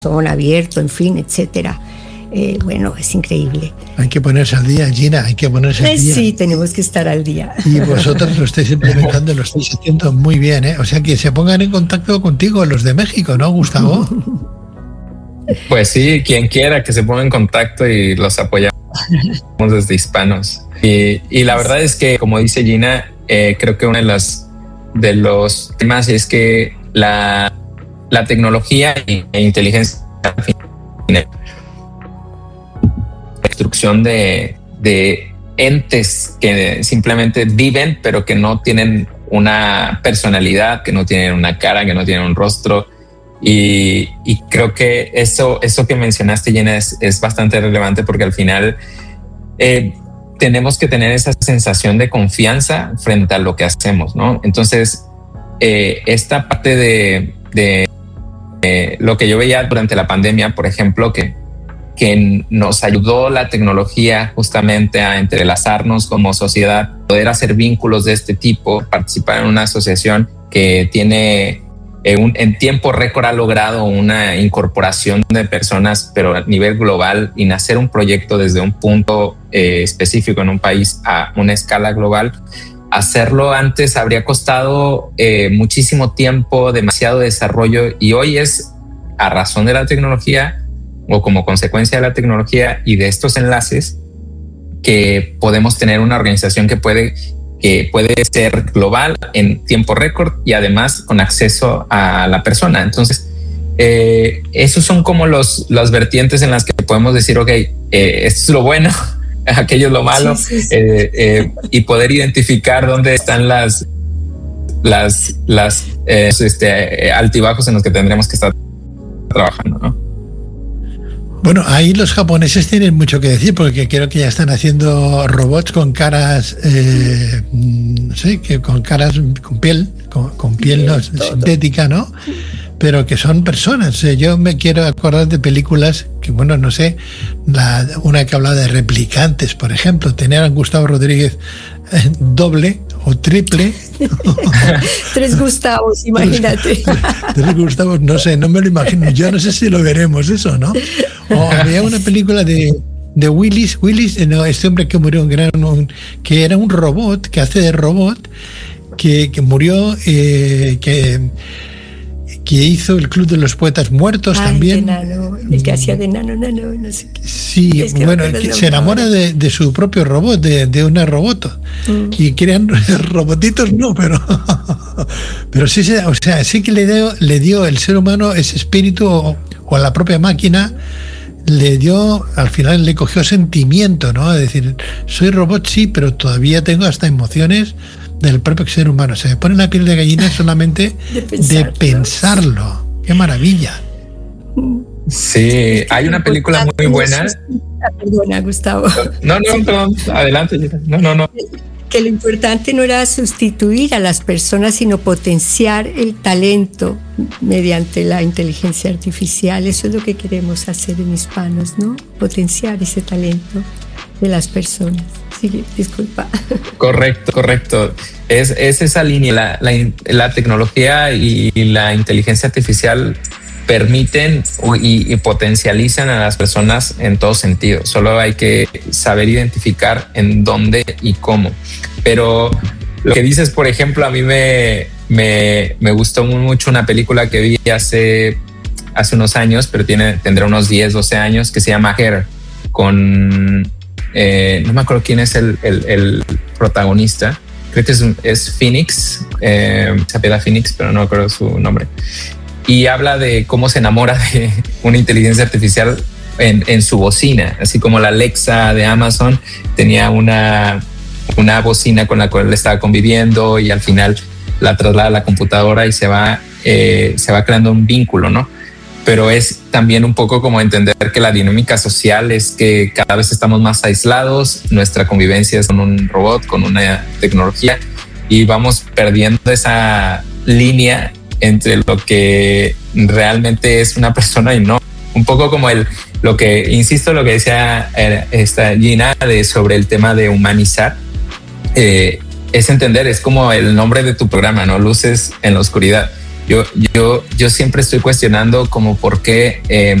abierto, en fin, etcétera. Bueno, es increíble. Hay que ponerse al día, Gina, hay que ponerse al día. Sí, tenemos que estar al día. Y vosotros lo estáis implementando, lo estáis haciendo muy bien, ¿eh? O sea, que se pongan en contacto contigo los de México, ¿no, Gustavo? Pues sí, quien quiera que se ponga en contacto y los apoyamos desde Hispanos. Y la verdad es que, como dice Gina, creo que uno de los temas es que la tecnología e inteligencia construcción de entes que simplemente viven, pero que no tienen una personalidad, que no tienen una cara, que no tienen un rostro. Y creo que eso que mencionaste, Jenna, es bastante relevante, porque al final tenemos que tener esa sensación de confianza frente a lo que hacemos, ¿no? Entonces, esta parte de lo que yo veía durante la pandemia, por ejemplo, que nos ayudó la tecnología justamente a entrelazarnos como sociedad, poder hacer vínculos de este tipo, participar en una asociación que tiene en tiempo récord ha logrado una incorporación de personas, pero a nivel global, y nacer un proyecto desde un punto específico en un país a una escala global. Hacerlo antes habría costado muchísimo tiempo, demasiado desarrollo, y hoy es a razón de la tecnología o como consecuencia de la tecnología y de estos enlaces que podemos tener una organización que puede ser global en tiempo récord y además con acceso a la persona. Entonces, esos son como las vertientes en las que podemos decir, ok, esto es lo bueno, aquello es lo malo, sí. Y poder identificar dónde están las altibajos en los que tendremos que estar trabajando, ¿no? Bueno, ahí los japoneses tienen mucho que decir, porque creo que ya están haciendo robots con caras, con caras, con piel no, sintética, ¿no? Pero que son personas. Yo me quiero acordar de películas que, bueno, no sé, una que hablaba de replicantes, por ejemplo, tener a Gustavo Rodríguez doble o triple. 3 Gustavos, imagínate. 3 Gustavos, no sé, no me lo imagino. Yo no sé si lo veremos eso, ¿no? O había una película de Willis, no, este hombre que murió, que era un robot, que hace de robot, que murió, que hizo el Club de los Poetas Muertos también. El que hacía de nano, no sé qué. Sí, es que bueno, que se enamora de su propio robot, de una robot. Y crean robotitos, no, pero sí, o sea, sí que le dio el ser humano ese espíritu, o a la propia máquina, al final le cogió sentimiento, ¿no? Es decir, soy robot, sí, pero todavía tengo hasta emociones del propio ser humano. Se me pone la piel de gallina solamente de pensarlo. ¡Qué maravilla! Sí, hay una película muy buena. Perdona, Gustavo. No, perdón, adelante. No. Que lo importante no era sustituir a las personas, sino potenciar el talento mediante la inteligencia artificial. Eso es lo que queremos hacer en Hispanos, ¿no? Potenciar ese talento de las personas. Sí, disculpa. Correcto. Es esa línea. La tecnología y la inteligencia artificial permiten y potencializan a las personas en todo sentido. Solo hay que saber identificar en dónde y cómo. Pero lo que dices, por ejemplo, a mí me gustó mucho una película que vi hace unos años, pero tendrá unos 10, 12 años, que se llama Her, con no me acuerdo quién es el protagonista. Creo que es Phoenix, se apellida Phoenix, pero no me acuerdo su nombre. Y habla de cómo se enamora de una inteligencia artificial en su bocina, así como la Alexa de Amazon tenía una bocina con la cual él estaba conviviendo, y al final la traslada a la computadora y se va creando un vínculo, ¿no? Pero es también un poco como entender que la dinámica social es que cada vez estamos más aislados, nuestra convivencia es con un robot, con una tecnología, y vamos perdiendo esa línea entre lo que realmente es una persona y no. Un poco como lo que decía esta Gina sobre el tema de humanizar, es entender, es como el nombre de tu programa, ¿no? Luces en la oscuridad. Yo siempre estoy cuestionando como por qué